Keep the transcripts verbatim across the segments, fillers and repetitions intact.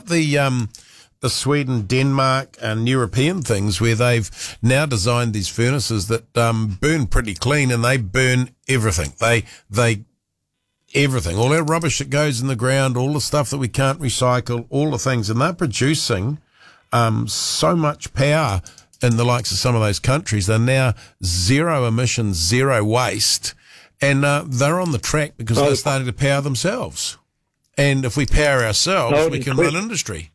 about the um, the Sweden, Denmark, and European things where they've now designed these furnaces that um, burn pretty clean and they burn everything. They they everything, all our rubbish that goes in the ground, all the stuff that we can't recycle, all the things, and they're producing um, so much power in the likes of some of those countries. They're now zero emissions, zero waste, and uh, they're on the track because oh, they're starting to power themselves. And if we power ourselves, oh, we can quick. run industry.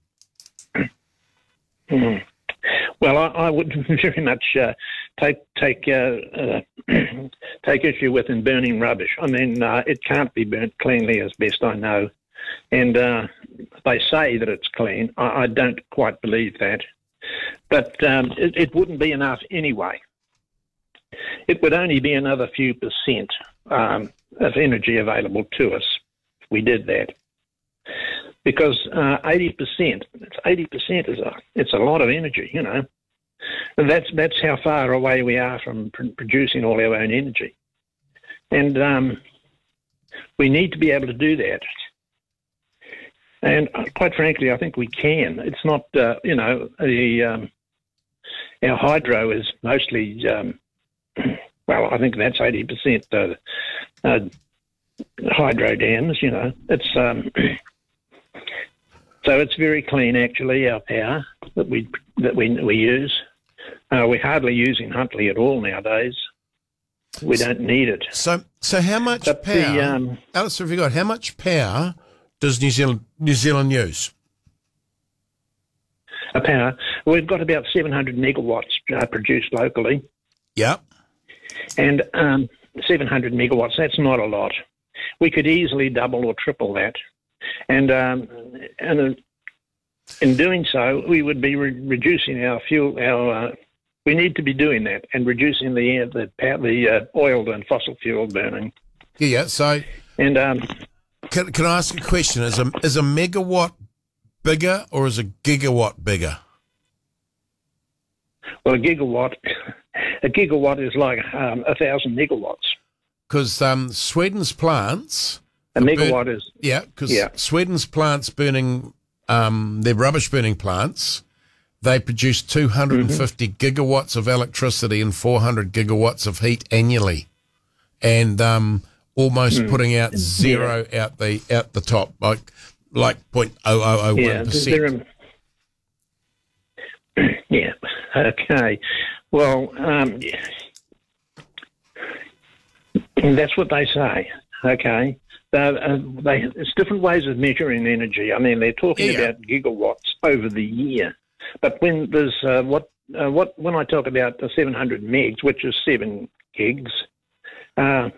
Mm. Well, I, I would very much uh, take take uh, uh, take issue with in burning rubbish. I mean, uh, it can't be burnt cleanly, as best I know, and uh, they say that it's clean. I, I don't quite believe that, but um, it, it wouldn't be enough anyway. It would only be another few percent um, of energy available to us if we did that. Because uh, eighty percent, it's eighty percent is a it's a lot of energy, you know, and that's that's how far away we are from pr- producing all our own energy, and um, we need to be able to do that. And uh, quite frankly, I think we can. It's not, uh, you know, the um, our hydro is mostly, um, well, I think that's eighty percent uh, uh, hydro dams. You know, it's. Um, So it's very clean, actually, our power that we that we we use. Uh, we're hardly using Huntly at all nowadays. We don't need it. So, so how much But power, the, um, Alistair, have you got, how much power does New Zealand New Zealand use? A power. We've got about seven hundred megawatts uh, produced locally. Yep. And um, seven hundred megawatts, that's not a lot. We could easily double or triple that. And um, and uh, in doing so, we would be re- reducing our fuel. Our uh, we need to be doing that and reducing the the the uh, oil and fossil fuel burning. Yeah. yeah. So, And um, can can I ask a question? Is a is a megawatt bigger or is a gigawatt bigger? well, a gigawatt, a gigawatt is like um, a thousand megawatts. Because um, Sweden's plants. A megawatt burn, is yeah. Because yeah. Sweden's plants burning um, their rubbish burning plants. They produce two hundred fifty mm-hmm. gigawatts of electricity and four hundred gigawatts of heat annually, and um, almost mm. putting out zero yeah. out the out the top, like like point oh oh oh one percent. Yeah. Okay. Well, um, that's what they say. Okay. Uh, uh, they, it's different ways of measuring energy. I mean, they're talking yeah. about gigawatts over the year. But when there's uh, what uh, what when I talk about the seven hundred megs, which is seven gigs, uh,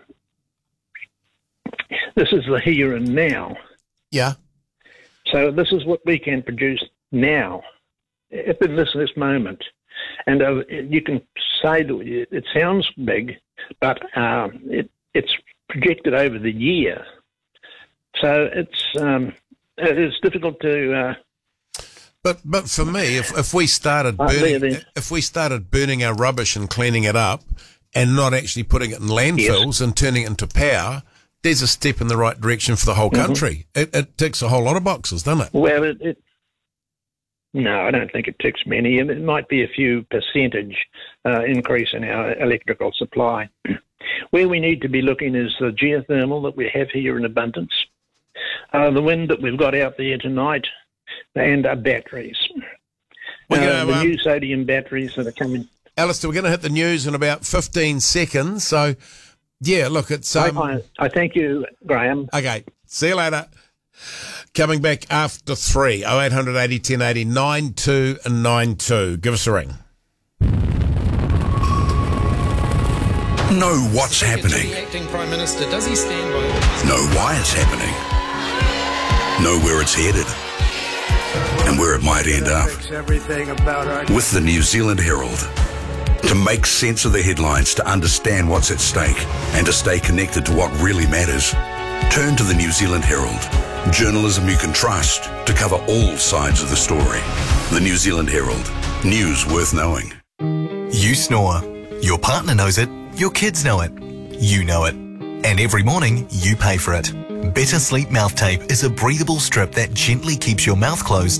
this is the here and now. Yeah. So this is what we can produce now, if in this this moment. And uh, you can say that it, it sounds big, but uh, it it's projected over the year. So it's um, it's difficult to. Uh, But but for me, if if we started burning, uh, there, there. if we started burning our rubbish and cleaning it up, and not actually putting it in landfills yes. and turning it into power, there's a step in the right direction for the whole country. Mm-hmm. It, it ticks a whole lot of boxes, doesn't it? Well, it, it no, I don't think it ticks many. It might be a few percentage uh, increase in our electrical supply. Where we need to be looking is the geothermal that we have here in abundance, uh, the wind that we've got out there tonight. And uh, batteries. Uh, gonna, the um, new sodium batteries that are coming. Alistair, we're going to hit the news in about fifteen seconds. So, yeah, look, it's... Um, I, I, I thank you, Graham. Okay, see you later. Coming back after three, oh eight hundred eighty ten eighty, nine two nine two. Give us a ring. Know what's happening. The acting Prime Minister, does he stand by? Know why it's happening. Know where it's headed. And where it might end up. With the New Zealand Herald. To make sense of the headlines, to understand what's at stake, and to stay connected to what really matters, turn to the New Zealand Herald. Journalism you can trust to cover all sides of the story. The New Zealand Herald. News worth knowing. You snore. Your partner knows it. Your kids know it. You know it. And every morning, you pay for it. Better Sleep Mouth Tape is a breathable strip that gently keeps your mouth closed